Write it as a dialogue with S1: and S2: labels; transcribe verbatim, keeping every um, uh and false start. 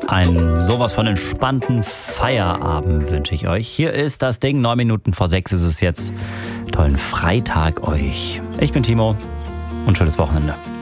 S1: Einen sowas von entspannten Feierabend wünsche ich euch. Hier ist das Ding, neun Minuten vor sechs ist es jetzt. Tollen Freitag euch. Ich bin Timo und schönes Wochenende.